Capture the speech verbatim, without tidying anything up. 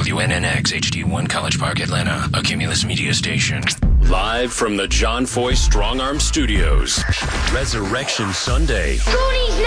W N N X H D one College Park, Atlanta, a Cumulus Media station. Live from the John Foy Strong Arm Studios, Resurrection Sunday. Goonies